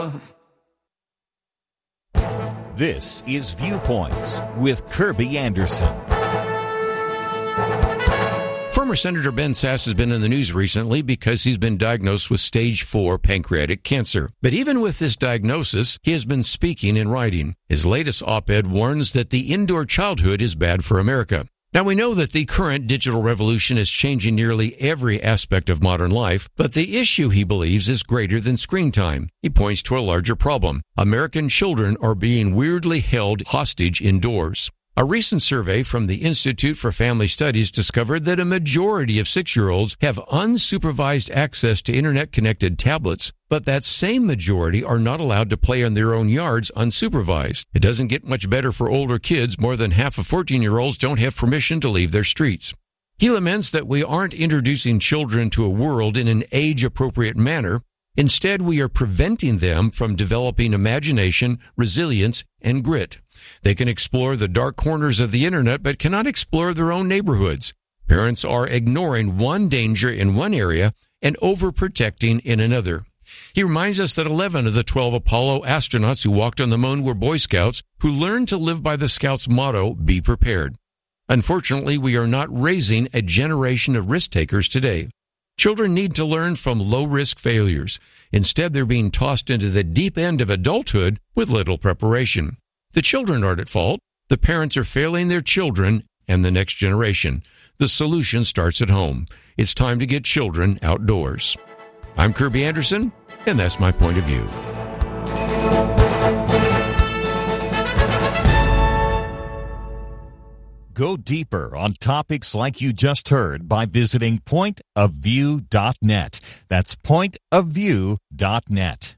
This is Viewpoints with Kirby Anderson. Former Senator Ben Sasse has been in the news recently because he's been diagnosed with stage 4 pancreatic cancer. But even with this diagnosis, he has been speaking and writing. His latest op-ed warns that the indoor childhood is bad for America. Now, we know that the current digital revolution is changing nearly every aspect of modern life, but the issue, he believes, is greater than screen time. He points to a larger problem. American children are being weirdly held hostage indoors. A recent survey from the Institute for Family Studies discovered that a majority of 6-year-olds have unsupervised access to internet-connected tablets, but that same majority are not allowed to play in their own yards unsupervised. It doesn't get much better for older kids. More than half of 14-year-olds don't have permission to leave their streets. He laments that we aren't introducing children to a world in an age-appropriate manner. Instead, we are preventing them from developing imagination, resilience, and grit. They can explore the dark corners of the internet, but cannot explore their own neighborhoods. Parents are ignoring one danger in one area and overprotecting in another. He reminds us that 11 of the 12 Apollo astronauts who walked on the moon were Boy Scouts who learned to live by the Scouts' motto, "Be prepared." Unfortunately, we are not raising a generation of risk-takers today. Children need to learn from low-risk failures. Instead, they're being tossed into the deep end of adulthood with little preparation. The children aren't at fault. The parents are failing their children and the next generation. The solution starts at home. It's time to get children outdoors. I'm Kirby Anderson, and that's my point of view. Go deeper on topics like you just heard by visiting pointofview.net. That's pointofview.net.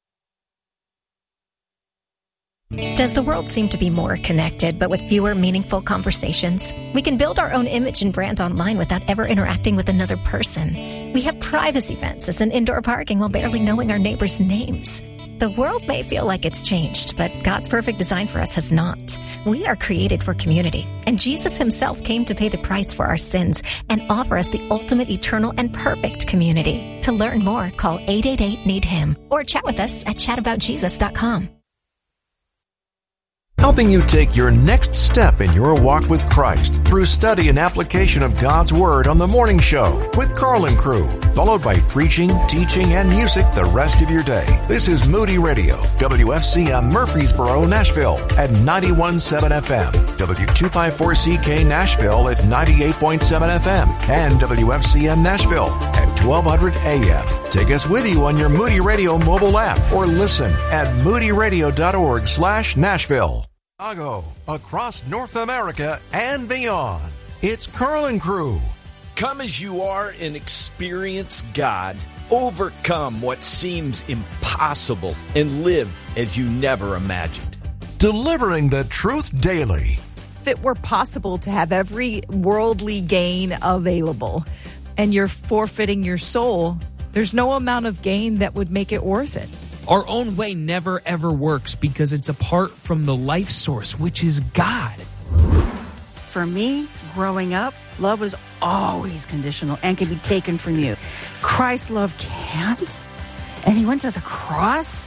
Does the world seem to be more connected, but with fewer meaningful conversations? We can build our own image and brand online without ever interacting with another person. We have privacy fences and indoor parking while barely knowing our neighbors' names. The world may feel like it's changed, but God's perfect design for us has not. We are created for community, and Jesus himself came to pay the price for our sins and offer us the ultimate, eternal, and perfect community. To learn more, call 888-NEED-HIM or chat with us at chataboutjesus.com. Helping you take your next step in your walk with Christ through study and application of God's Word on The Morning Show with Carl and Crew, followed by preaching, teaching, and music the rest of your day. This is Moody Radio, WFCM Murfreesboro, Nashville at 91.7 FM, W254CK Nashville at 98.7 FM, and WFCM Nashville at 1200 AM. Take us with you on your Moody Radio mobile app or listen at moodyradio.org/Nashville. Chicago, across North America and beyond. It's Carl and Crew. Come as you are and experience God. Overcome what seems impossible and live as you never imagined. Delivering the truth daily. If it were possible to have every worldly gain available and you're forfeiting your soul, there's no amount of gain that would make it worth it. Our own way never, ever works because it's apart from the life source, which is God. For me, growing up, love was always conditional and can be taken from you. Christ's love can't. And he went to the cross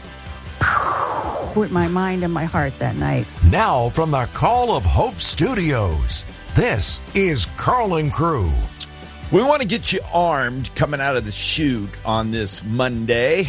with my mind and my heart that night. Now from the Call of Hope Studios, this is Carl and Crew. We want to get you armed coming out of the chute on this Monday.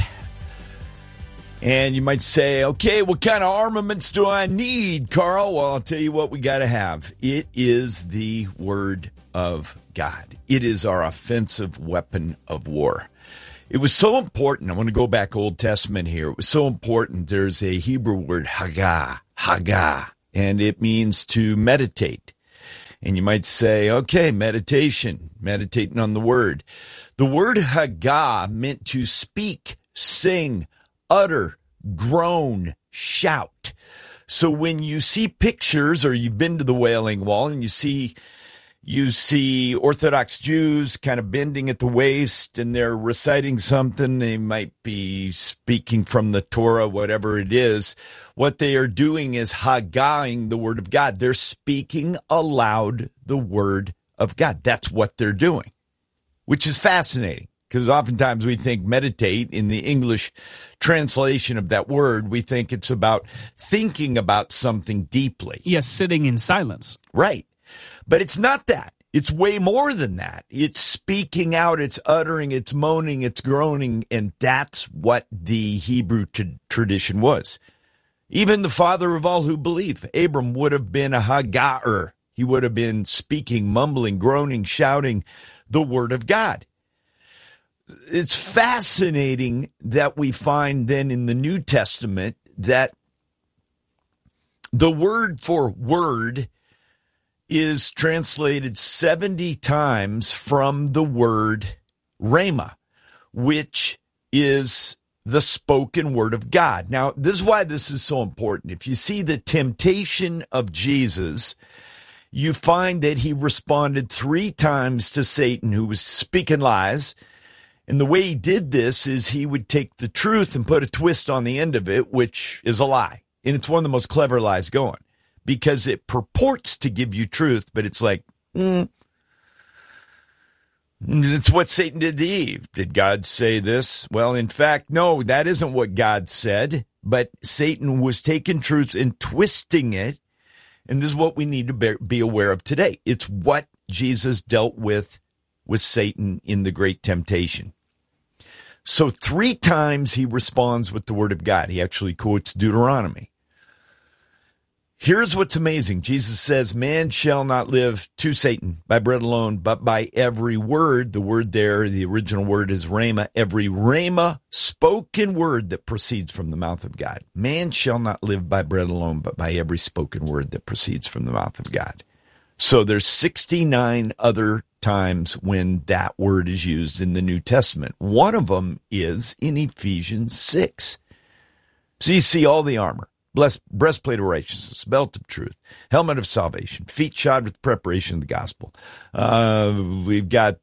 And you might say, okay, what kind of armaments do I need, Carl? Well, I'll tell you what we got to have. It is the Word of God. It is our offensive weapon of war. It was so important. I want to go back Old Testament here. It was so important. There's a Hebrew word, hagah, and it means to meditate. And you might say, okay, meditation, meditating on the Word. The word hagah meant to speak, sing, utter, groan, shout. So when you see pictures, or you've been to the Wailing Wall and you see Orthodox Jews kind of bending at the waist and they're reciting something, they might be speaking from the Torah, whatever it is. What they are doing is hagahing the Word of God. They're speaking aloud the Word of God. That's what they're doing, which is fascinating. Because oftentimes we think meditate in the English translation of that word, we think it's about thinking about something deeply. Yes, sitting in silence. Right. But it's not that. It's way more than that. It's speaking out, it's uttering, it's moaning, it's groaning, and that's what the Hebrew tradition was. Even the father of all who believe, Abram, would have been a Hagga'er. He would have been speaking, mumbling, groaning, shouting the word of God. It's fascinating that we find then in the New Testament that the word for word is translated 70 times from the word rhema, which is the spoken word of God. Now, this is why this is so important. If you see the temptation of Jesus, you find that he responded 3 times to Satan, who was speaking lies. And the way he did this is he would take the truth and put a twist on the end of it, which is a lie. And it's one of the most clever lies going because it purports to give you truth, but it's like, it's what Satan did to Eve. Did God say this? Well, in fact, no, that isn't what God said, but Satan was taking truth and twisting it. And this is what we need to be aware of today. It's what Jesus dealt with Satan in the great temptation. So 3 times he responds with the word of God. He actually quotes Deuteronomy. Here's what's amazing. Jesus says, man shall not live to Satan by bread alone, but by every word. The word there, the original word is rhema. Every rhema, spoken word that proceeds from the mouth of God. Man shall not live by bread alone, but by every spoken word that proceeds from the mouth of God. So there's 69 other times when that word is used in the New Testament. One of them is in Ephesians 6. So you see all the armor, breastplate of righteousness, belt of truth, helmet of salvation, feet shod with preparation of the gospel. We've got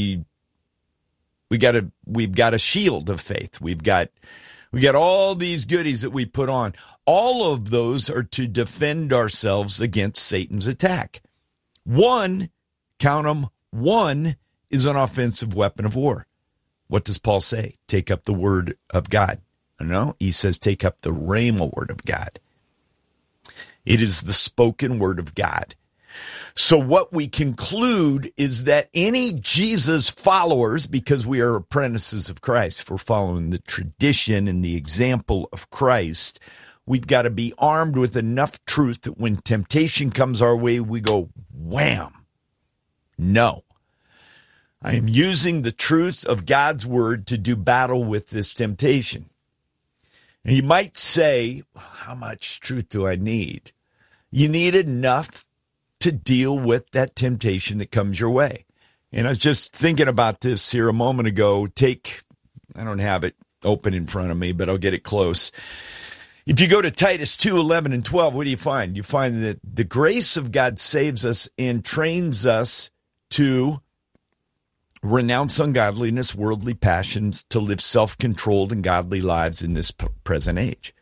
a shield of faith. We got all these goodies that we put on. All of those are to defend ourselves against Satan's attack. One, count them, one is an offensive weapon of war. What does Paul say? Take up the word of God. No, he says take up the rhema word of God. It is the spoken word of God. So what we conclude is that any Jesus followers, because we are apprentices of Christ, if we're following the tradition and the example of Christ, we've got to be armed with enough truth that when temptation comes our way, we go, wham. No. I am using the truth of God's word to do battle with this temptation. And you might say, how much truth do I need? You need enough to deal with that temptation that comes your way. And I was just thinking about this here a moment ago. I don't have it open in front of me, but I'll get it close. If you go to Titus 2:11 and 12, what do you find? You find that the grace of God saves us and trains us to renounce ungodliness, worldly passions, to live self-controlled and godly lives in this present age.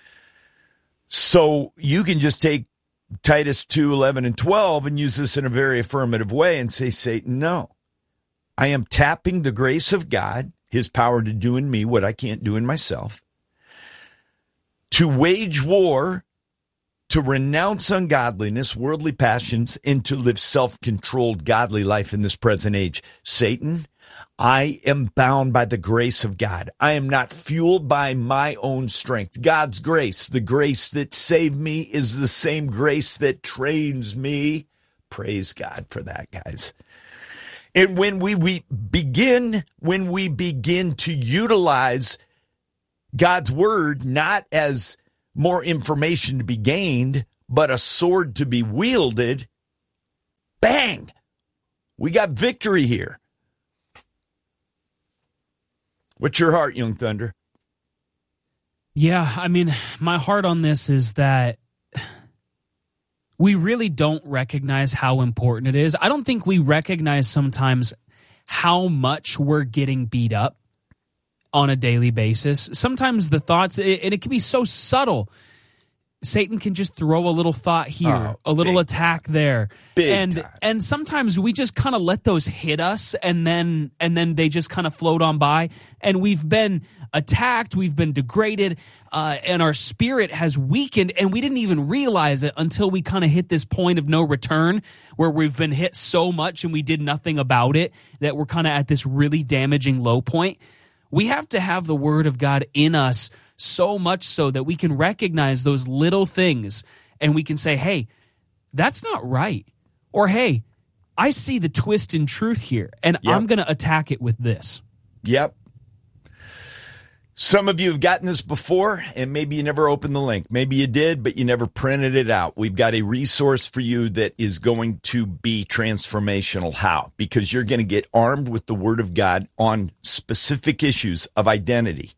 So you can just take Titus 2:11 and 12 and use this in a very affirmative way and say, Satan, no. I am tapping the grace of God, his power to do in me what I can't do in myself, to wage war, to renounce ungodliness, worldly passions, and to live self-controlled, godly life in this present age. Satan, I am bound by the grace of God. I am not fueled by my own strength. God's grace, the grace that saved me, is the same grace that trains me. Praise God for that, guys. And when we begin to utilize God's word not as more information to be gained, but a sword to be wielded, bang, we got victory here. What's your heart, Young Thunder? Yeah, I mean, my heart on this is that we really don't recognize how important it is. I don't think we recognize sometimes how much we're getting beat up on a daily basis. Sometimes the thoughts, and it can be so subtle. Satan can just throw a little thought here, a little attack there. And sometimes we just kind of let those hit us, and then they just kind of float on by, and we've been attacked, we've been degraded, and our spirit has weakened, and we didn't even realize it until we kind of hit this point of no return where we've been hit so much and we did nothing about it, that we're kind of at this really damaging low point. We have to have the Word of God in us so much so that we can recognize those little things and we can say, hey, that's not right. Or, hey, I see the twist in truth here, and I'm going to attack it with this. Yep. Some of you have gotten this before, and maybe you never opened the link. Maybe you did, but you never printed it out. We've got a resource for you that is going to be transformational. How? Because you're going to get armed with the Word of God on specific issues of identity,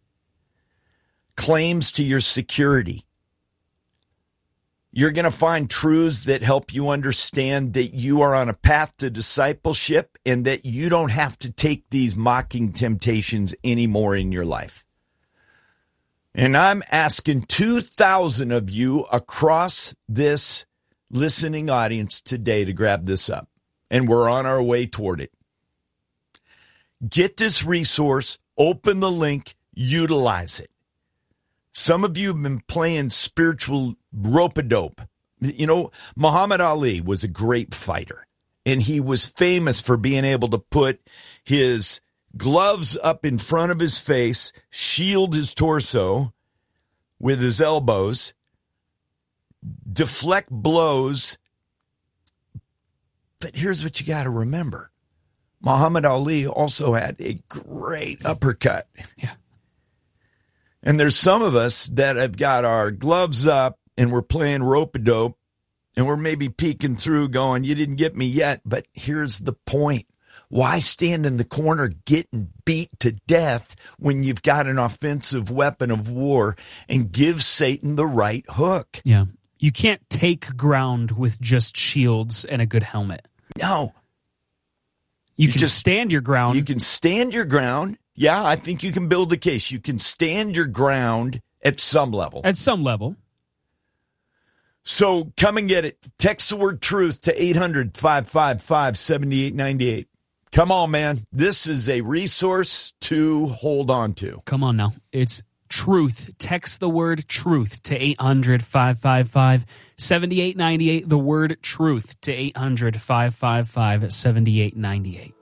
claims to your security. You're going to find truths that help you understand that you are on a path to discipleship and that you don't have to take these mocking temptations anymore in your life. And I'm asking 2,000 of you across this listening audience today to grab this up. And we're on our way toward it. Get this resource, open the link, utilize it. Some of you have been playing spiritual rope-a-dope. You know, Muhammad Ali was a great fighter, and he was famous for being able to put his gloves up in front of his face, shield his torso with his elbows, deflect blows. But here's what you got to remember. Muhammad Ali also had a great uppercut. Yeah. And there's some of us that have got our gloves up and we're playing rope-a-dope and we're maybe peeking through going, you didn't get me yet. But here's the point. Why stand in the corner getting beat to death when you've got an offensive weapon of war, and give Satan the right hook? Yeah. You can't take ground with just shields and a good helmet. No. You can just stand your ground. You can stand your ground. Yeah, I think you can build a case. You can stand your ground at some level. At some level. So come and get it. Text the word truth to 800-555-7898. Come on, man. This is a resource to hold on to. Come on now. It's truth. Text the word truth to 800-555-7898. The word truth to 800-555-7898.